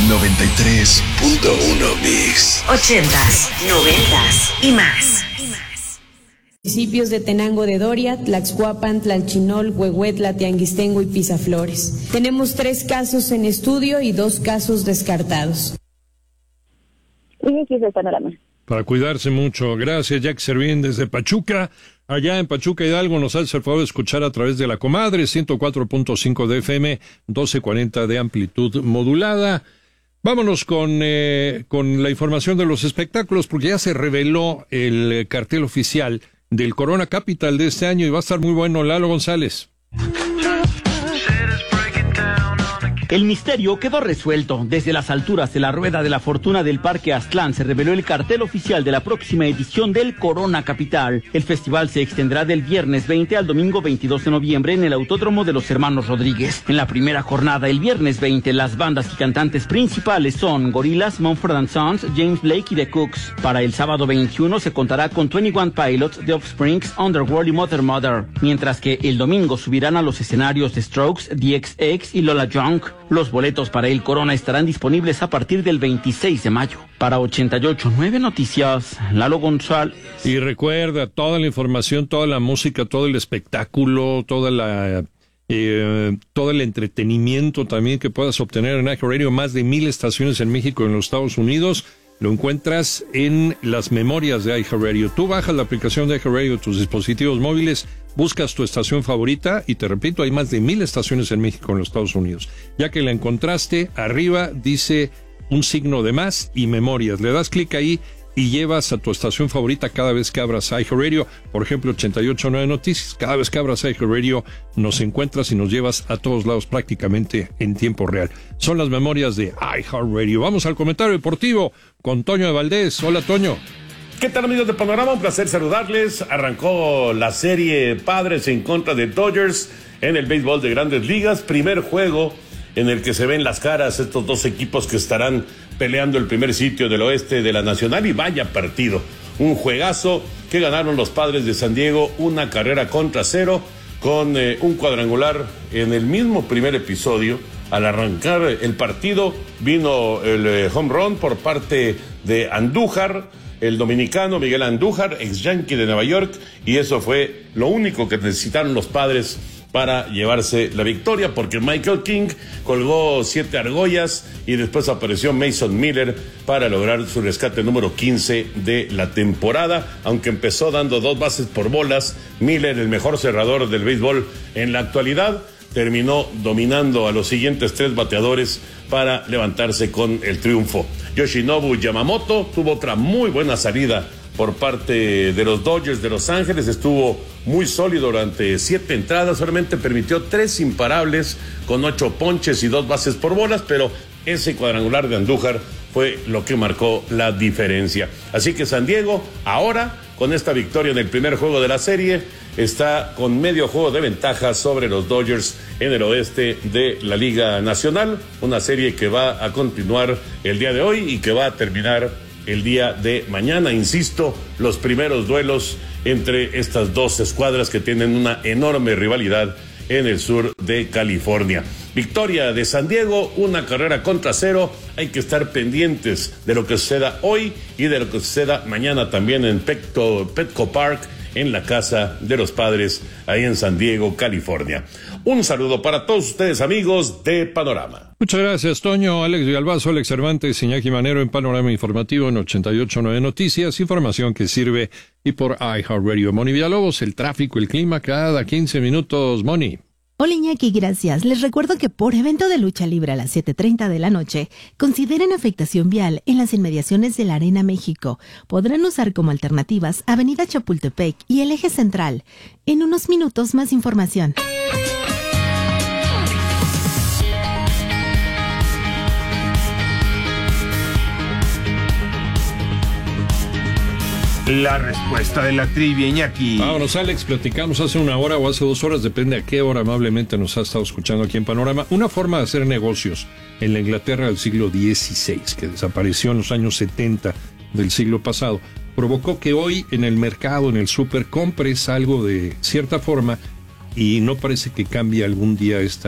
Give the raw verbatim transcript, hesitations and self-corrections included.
noventa y tres punto uno Mix. Ochentas, noventas y más. Municipios de Tenango de Doria, Tlaxcuapan, Tlalchinol, Huehuetla, Tianguistengo y Pisaflores. Tenemos tres casos en estudio y dos casos descartados. Y aquí es el panorama. Para cuidarse mucho. Gracias, Jack Servín, desde Pachuca. Allá en Pachuca Hidalgo nos hace el favor de escuchar a través de la comadre, ciento cuatro punto cinco de F M, doce cuarenta de amplitud modulada. Vámonos con, eh, con la información de los espectáculos, porque ya se reveló el eh, cartel oficial del Corona Capital de este año y va a estar muy bueno. Lalo González. El misterio quedó resuelto. Desde las alturas de la Rueda de la Fortuna del Parque Aztlán se reveló el cartel oficial de la próxima edición del Corona Capital. El festival se extenderá del viernes veinte al domingo veintidós de noviembre en el Autódromo de los Hermanos Rodríguez. En la primera jornada, el viernes veinte, las bandas y cantantes principales son Gorillaz, Mumford and Sons, James Blake y The Cooks. Para el sábado veintiuno se contará con veintiuno Pilots, The Offspring, Underworld y Mother Mother. Mientras que el domingo subirán a los escenarios The Strokes, The X X y Lola Young. Los boletos para el Corona estarán disponibles a partir del veintiséis de mayo. Para ochenta y ocho punto nueve Noticias, Lalo González. Y recuerda, toda la información, toda la música, todo el espectáculo, toda la eh, todo el entretenimiento también que puedas obtener en iHeartRadio, más de mil estaciones en México y en los Estados Unidos, lo encuentras en las memorias de iHeartRadio. Tú bajas la aplicación de iHeartRadio a tus dispositivos móviles, buscas tu estación favorita y te repito, hay más de mil estaciones en México y en los Estados Unidos. Ya que la encontraste, arriba dice un signo de más y memorias. Le das clic ahí y llevas a tu estación favorita cada vez que abras iHeartRadio. Por ejemplo, ochenta y ocho punto nueve Noticias. Cada vez que abras iHeartRadio nos encuentras y nos llevas a todos lados prácticamente en tiempo real. Son las memorias de iHeartRadio. Vamos al comentario deportivo con Toño de Valdés. Hola, Toño. ¿Qué tal, amigos de Panorama? Un placer saludarles. Arrancó la serie Padres en contra de Dodgers en el béisbol de Grandes Ligas. Primer juego en el que se ven las caras estos dos equipos que estarán peleando el primer sitio del oeste de la Nacional, y vaya partido. Un juegazo que ganaron los Padres de San Diego, una carrera contra cero, con eh, un cuadrangular en el mismo primer episodio. Al arrancar el partido vino el eh, home run por parte de Andújar, el dominicano Miguel Andújar, ex Yankee de Nueva York, y eso fue lo único que necesitaron los Padres para llevarse la victoria, porque Michael King colgó siete argollas y después apareció Mason Miller para lograr su rescate número quince de la temporada. Aunque empezó dando dos bases por bolas, Miller, el mejor cerrador del béisbol en la actualidad, terminó dominando a los siguientes tres bateadores para levantarse con el triunfo. Yoshinobu Yamamoto tuvo otra muy buena salida por parte de los Dodgers de Los Ángeles, estuvo muy sólido durante siete entradas, solamente permitió tres imparables con ocho ponches y dos bases por bolas, pero ese cuadrangular de Andújar fue lo que marcó la diferencia. Así que San Diego, ahora, con esta victoria en el primer juego de la serie, está con medio juego de ventaja sobre los Dodgers en el oeste de la Liga Nacional, una serie que va a continuar el día de hoy y que va a terminar el día de mañana. Insisto, los primeros duelos entre estas dos escuadras que tienen una enorme rivalidad en el sur de California. Victoria de San Diego, una carrera contra cero. Hay que estar pendientes de lo que suceda hoy y de lo que suceda mañana también en Petco, Petco Park, en la casa de los Padres, ahí en San Diego, California. Un saludo para todos ustedes, amigos de Panorama. Muchas gracias, Toño. Alex Villalbazo, Alex Cervantes, Iñaki Manero en Panorama Informativo en ochenta y ocho punto nueve Noticias. Información que sirve y por iHeartRadio. Moni Villalobos, el tráfico, el clima cada quince minutos. Moni. Hola, Iñaki, gracias. Les recuerdo que por evento de lucha libre a las siete treinta de la noche, consideren afectación vial en las inmediaciones de la Arena México. Podrán usar como alternativas Avenida Chapultepec y el Eje Central. En unos minutos, más información. La respuesta de la trivia, Iñaki. Vámonos, Alex, platicamos hace una hora o hace dos horas, depende a qué hora amablemente nos ha estado escuchando aquí en Panorama, una forma de hacer negocios en la Inglaterra del siglo dieciséis, que desapareció en los años setenta del siglo pasado, provocó que hoy en el mercado, en el súper, compres algo de cierta forma y no parece que cambie algún día esta